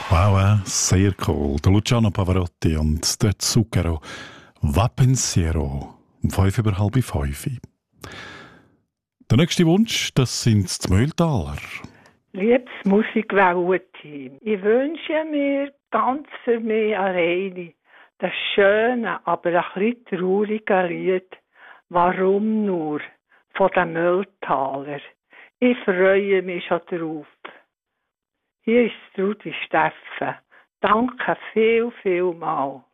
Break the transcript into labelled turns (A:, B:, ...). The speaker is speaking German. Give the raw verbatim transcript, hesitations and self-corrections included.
A: Wow, äh, sehr cool. Der Luciano Pavarotti und der Zucchero. Va pensiero. Um fünf über halb fünf. Der nächste Wunsch, das sind die Mühltaler.
B: Liebes Musikwellen-Team, ich wünsche mir ganz für mich alleine das schöne, aber ein bisschen traurige Lied «Warum nur» von den Mühltaler. Ich freue mich schon drauf. Hier ist Rudi Steffen. Danke viel, viel mal.